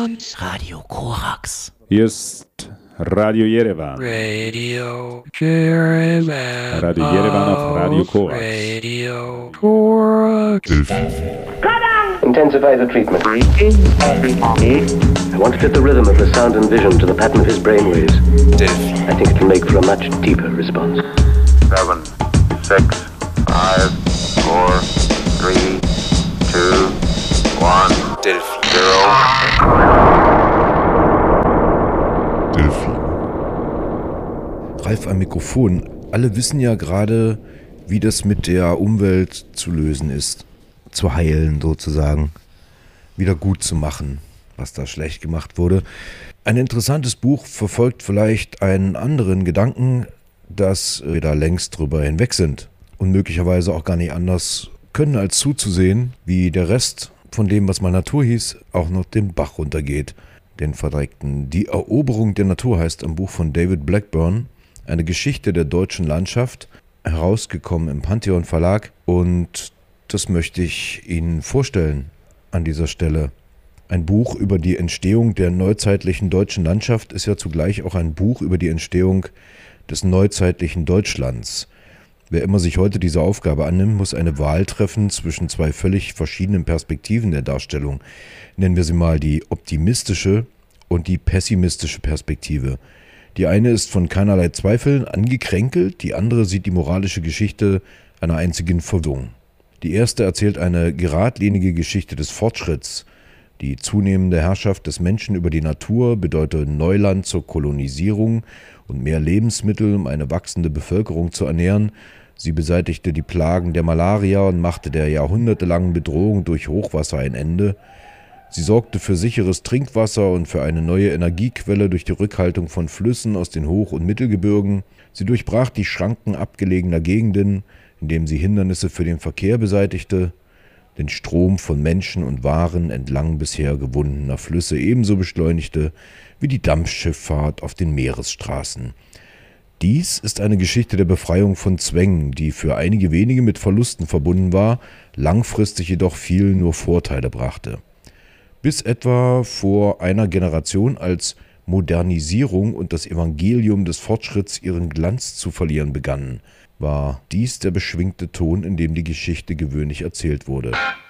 und Radio Korax. Hier ist Radio Yerevan. Radio Yerevan. Radio Yerevan auf Radio Korax. Radio Korax. Intensify the treatment. I want to fit the rhythm of the sound and vision to the pattern of his brainwaves. I think it can make for a much deeper response. 7, 6, 5, 4, 3, 2, 1, Delphi. 0. Delphi. Ralf am Mikrofon. Alle wissen ja gerade, wie das mit der Umwelt zu lösen ist. Zu heilen sozusagen. Wieder gut zu machen, was da schlecht gemacht wurde. Ein interessantes Buch verfolgt vielleicht einen anderen Gedanken, dass wir da längst drüber hinweg sind und möglicherweise auch gar nicht anders können, als zuzusehen, wie der Rest von dem, was mal Natur hieß, auch noch den Bach runtergeht, den verdreckten. Die Eroberung der Natur heißt im Buch von David Blackburn, eine Geschichte der deutschen Landschaft, herausgekommen im Pantheon Verlag, und das möchte ich Ihnen vorstellen an dieser Stelle. Ein Buch über die Entstehung der neuzeitlichen deutschen Landschaft ist ja zugleich auch ein Buch über die Entstehung des neuzeitlichen Deutschlands. Wer immer sich heute diese Aufgabe annimmt, muss eine Wahl treffen zwischen zwei völlig verschiedenen Perspektiven der Darstellung. Nennen wir sie mal die optimistische und die pessimistische Perspektive. Die eine ist von keinerlei Zweifeln angekränkelt, die andere sieht die moralische Geschichte einer einzigen Verwirrung. Die erste erzählt eine geradlinige Geschichte des Fortschritts. Die zunehmende Herrschaft des Menschen über die Natur bedeutet Neuland zur Kolonisierung und mehr Lebensmittel, um eine wachsende Bevölkerung zu ernähren. Sie beseitigte die Plagen der Malaria und machte der jahrhundertelangen Bedrohung durch Hochwasser ein Ende. Sie sorgte für sicheres Trinkwasser und für eine neue Energiequelle durch die Rückhaltung von Flüssen aus den Hoch- und Mittelgebirgen. Sie durchbrach die Schranken abgelegener Gegenden, indem sie Hindernisse für den Verkehr beseitigte, den Strom von Menschen und Waren entlang bisher gewundener Flüsse ebenso beschleunigte wie die Dampfschifffahrt auf den Meeresstraßen. Dies ist eine Geschichte der Befreiung von Zwängen, die für einige wenige mit Verlusten verbunden war, langfristig jedoch vielen nur Vorteile brachte. Bis etwa vor einer Generation, als Modernisierung und das Evangelium des Fortschritts ihren Glanz zu verlieren begannen, war dies der beschwingte Ton, in dem die Geschichte gewöhnlich erzählt wurde.